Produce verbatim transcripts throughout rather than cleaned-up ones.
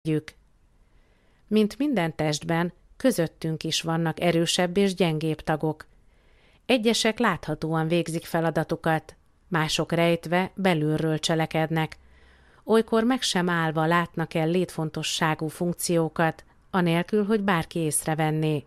tegyük. Mint minden testben, közöttünk is vannak erősebb és gyengébb tagok. Egyesek láthatóan végzik feladatukat, mások rejtve belülről cselekednek. Olykor meg sem állva látnak el létfontosságú funkciókat, anélkül, hogy bárki észrevenné.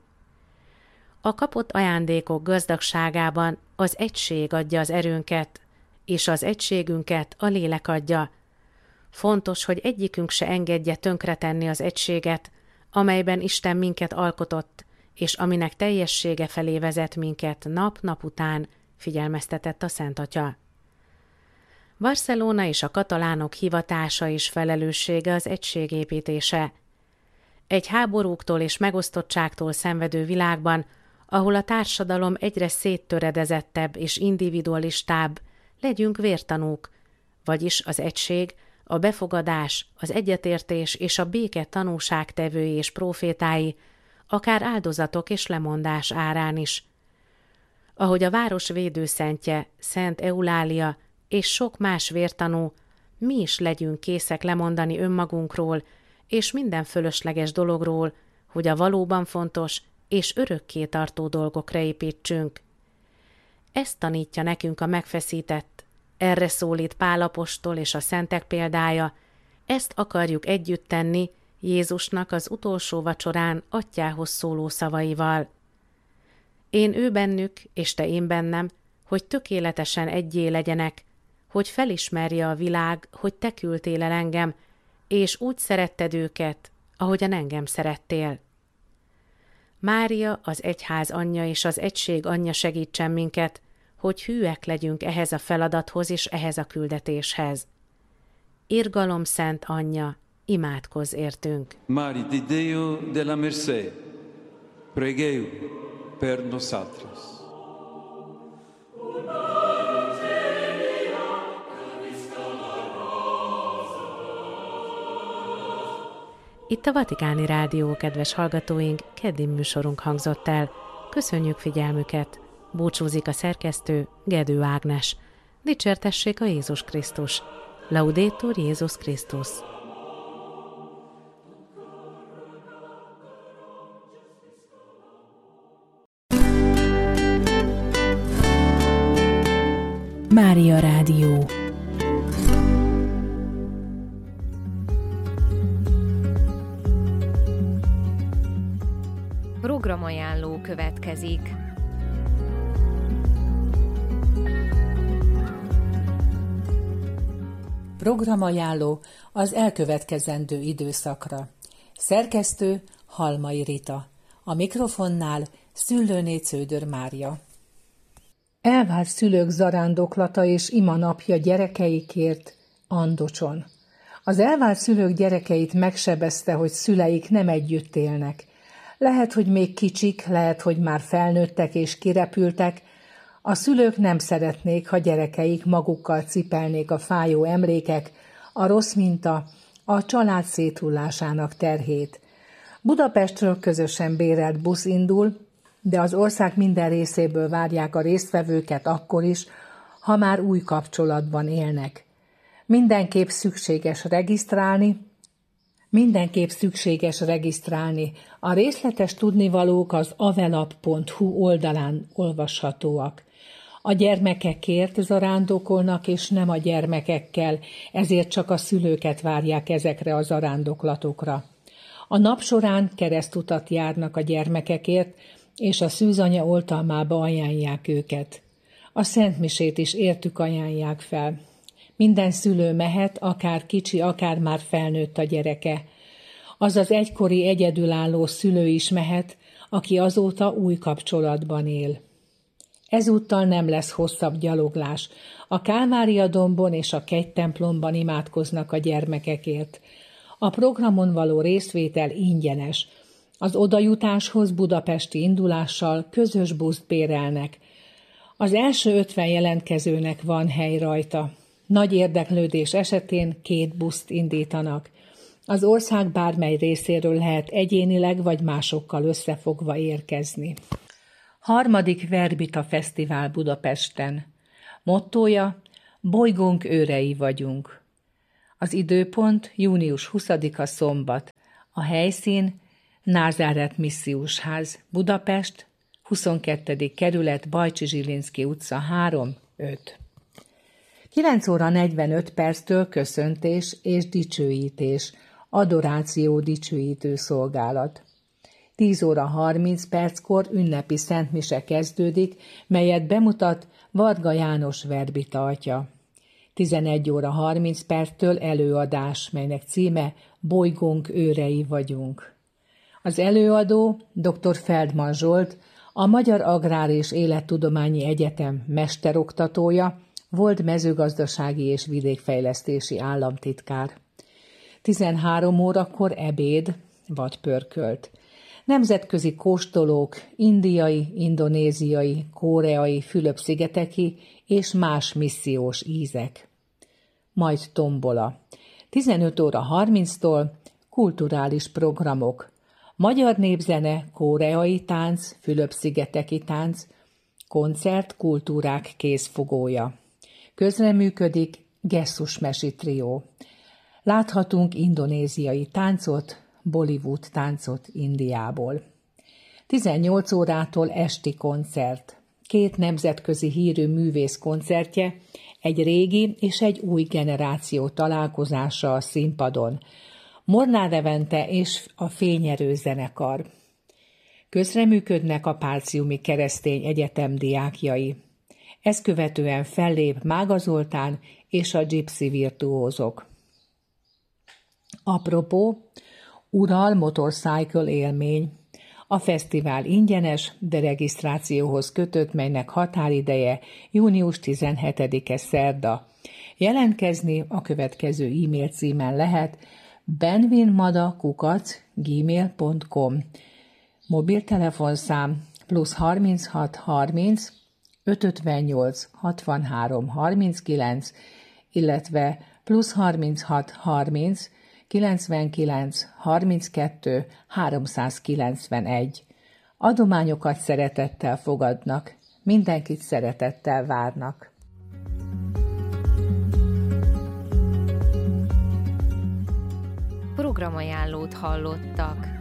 A kapott ajándékok gazdagságában az egység adja az erőnket, és az egységünket a lélek adja. Fontos, hogy egyikünk se engedje tönkretenni az egységet, amelyben Isten minket alkotott, és aminek teljessége felé vezet minket nap-nap után, figyelmeztetett a Szent Atya. Barcelona és a katalánok hivatása és felelőssége az egységépítése. Egy háborúktól és megosztottságtól szenvedő világban, ahol a társadalom egyre széttöredezettebb és individualistább, legyünk vértanúk, vagyis az egység, a befogadás, az egyetértés és a béke tanúságtevői és prófétái, akár áldozatok és lemondás árán is. Ahogy a város védőszentje, Szent Eulália és sok más vértanú, mi is legyünk készek lemondani önmagunkról és minden fölösleges dologról, hogy a valóban fontos és örökké tartó dolgokra építsünk. Ezt tanítja nekünk a megfeszített, erre szólít Pál apostol és a szentek példája, ezt akarjuk együtt tenni Jézusnak az utolsó vacsorán Atyához szóló szavaival. Én ő bennük, és te én bennem, hogy tökéletesen egyé legyenek, hogy felismerje a világ, hogy te küldtél el engem, és úgy szeretted őket, ahogyan engem szerettél. Mária, az egyház anyja és az egység anyja segítsen minket, hogy hűek legyünk ehhez a feladathoz és ehhez a küldetéshez. Irgalom szent anyja, imádkozz értünk. Mari di Deo della Mercè, pregeu per nosotros. Itt a Vatikáni Rádió, kedves hallgatóink, keddi műsorunk hangzott el. Köszönjük figyelmüket! Búcsúzik a szerkesztő, Gedő Ágnes. Dicsértessék a Jézus Krisztus! Laudetur Jézus Krisztus! Mária Rádió. Programajánló következik. Programajánló az elkövetkezendő időszakra. Szerkesztő Halmai Rita. A mikrofonnál Szüllőné Cződör Mária. Elvált szülők zarándoklata és imanapja gyerekeikért Andocson. Az elvált szülők gyerekeit megsebezte, hogy szüleik nem együtt élnek. Lehet, hogy még kicsik, lehet, hogy már felnőttek és kirepültek. A szülők nem szeretnék, ha gyerekeik magukkal cipelnék a fájó emlékek, a rossz minta, a család széthullásának terhét. Budapestről közösen bérelt busz indul, de az ország minden részéből várják a résztvevőket akkor is, ha már új kapcsolatban élnek. Mindenképp szükséges regisztrálni, Mindenképp szükséges regisztrálni. A részletes tudnivalók az avelap pont hu oldalán olvashatóak. A gyermekekért zarándokolnak, és nem a gyermekekkel, ezért csak a szülőket várják ezekre a zarándoklatokra. A nap során keresztutat járnak a gyermekekért, és a szűzanya oltalmába ajánlják őket. A szentmisét is értük ajánlják fel. Minden szülő mehet, akár kicsi, akár már felnőtt a gyereke. Az az egykori egyedülálló szülő is mehet, aki azóta új kapcsolatban él. Ezúttal nem lesz hosszabb gyaloglás. A Kálvária-dombon és a kegytemplomban imádkoznak a gyermekekért. A programon való részvétel ingyenes. Az odajutáshoz budapesti indulással közös buszt bérelnek. Az első ötven jelentkezőnek van hely rajta. Nagy érdeklődés esetén két buszt indítanak. Az ország bármely részéről lehet egyénileg vagy másokkal összefogva érkezni. Harmadik Verbita Fesztivál Budapesten. Mottója: bolygónk őrei vagyunk. Az időpont június huszadika szombat. A helyszín Názáret Missziusház, Budapest, huszonkettedik kerület, Bajcsi Zsilinszky utca három öt. kilenc óra negyvenöt perctől köszöntés és dicsőítés, adoráció dicsőítő szolgálat. tíz óra harminc perckor ünnepi szentmise kezdődik, melyet bemutat Varga János verbita atya. tizenegy óra harminc perctől előadás, melynek címe Bolygónk őrei vagyunk. Az előadó dr. Feldman Zsolt, a Magyar Agrár és Élettudományi Egyetem mesteroktatója, volt mezőgazdasági és vidékfejlesztési államtitkár. tizenhárom órakor ebéd, vagy pörkölt. Nemzetközi kóstolók, indiai, indonéziai, koreai, Fülöp-szigeteki és más missziós ízek. Majd tombola. tizenöt óra harminctól kulturális programok. Magyar népzene, koreai tánc, Fülöp-szigeteki tánc, koncert, kultúrák kézfogója. Közreműködik Gesszus Mesi Trió. Láthatunk indonéziai táncot, Bollywood táncot Indiából. tizennyolc órától esti koncert. Két nemzetközi hírű művész koncertje, egy régi és egy új generáció találkozása a színpadon. Molnár Levente és a Fényerő zenekar. Közreműködnek a Pálciumi Keresztény Egyetem diákjai. Ezt követően fellép Mága Zoltán és a Gypsy virtuózok. Apropó, Ural Motorcycle élmény. A fesztivál ingyenes, de regisztrációhoz kötött, melynek határideje június tizenhetedike szerda. Jelentkezni a következő e-mail címen lehet: benvinmada kukac gmail pont com. Mobiltelefonszám plusz harminchat harminc ötvennyolc hatvanhárom harminckilenc, illetve plusz harminchat harminc kilencvenkilenc harminckettő háromszázkilencvenegy. Adományokat szeretettel fogadnak, mindenkit szeretettel várnak. Programajánlót hallottak.